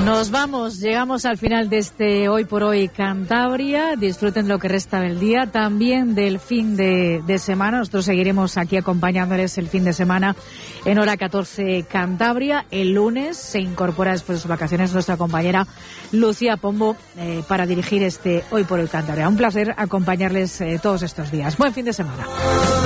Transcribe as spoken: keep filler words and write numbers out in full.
Nos vamos, llegamos al final de este Hoy por Hoy Cantabria. Disfruten lo que resta del día, también del fin de, de semana. Nosotros seguiremos aquí acompañándoles el fin de semana en hora catorce Cantabria. El lunes se incorpora después de sus vacaciones nuestra compañera Lucía Pombo eh, para dirigir este Hoy por Hoy Cantabria. Un placer acompañarles eh, todos estos días. Buen fin de semana.